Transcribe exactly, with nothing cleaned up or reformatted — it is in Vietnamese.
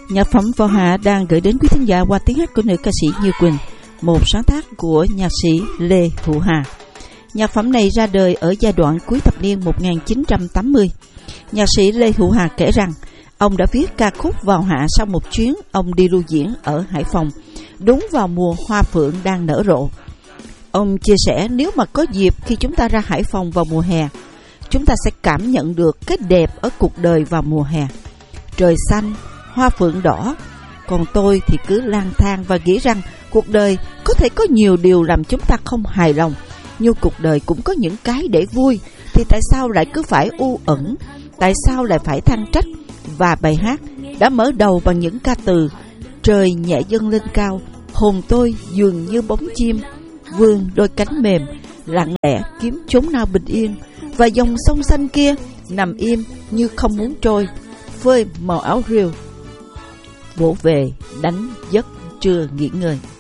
Nhạc phẩm Vào Hạ đang gửi đến quý thính giả qua tiếng hát của nữ ca sĩ Như Quỳnh, một sáng tác của nhạc sĩ Lê Hữu Hà. Nhạc phẩm này ra đời ở giai đoạn cuối thập niên một nghìn chín trăm tám mươi. Nhạc sĩ Lê Hữu Hà kể rằng ông đã viết ca khúc Vào Hạ sau một chuyến ông đi lưu diễn ở Hải Phòng, đúng vào mùa hoa phượng đang nở rộ. Ông chia sẻ nếu mà có dịp khi chúng ta ra Hải Phòng vào mùa hè, chúng ta sẽ cảm nhận được cái đẹp ở cuộc đời vào mùa hè. Trời xanh, hoa phượng đỏ, còn tôi thì cứ lang thang và nghĩ rằng cuộc đời có thể có nhiều điều làm chúng ta không hài lòng, nhưng cuộc đời cũng có những cái để vui, thì tại sao lại cứ phải u ẩn, tại sao lại phải than trách? Và bài hát đã mở đầu bằng những ca từ: trời nhẹ dâng lên cao, hồn tôi dường như bóng chim, vươn đôi cánh mềm, lặng lẽ kiếm chốn nào bình yên, và dòng sông xanh kia nằm im như không muốn trôi, phơi màu áo rêu, vỗ về đánh giấc trưa nghỉ ngơi.